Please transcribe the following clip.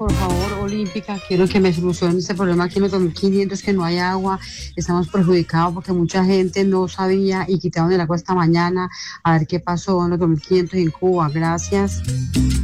por favor, Olímpica, quiero que me solucionen este problema aquí en los 2500, que no hay agua, estamos perjudicados porque mucha gente no sabía y quitaron el agua esta mañana, a ver qué pasó en los 2500 en Cuba, gracias.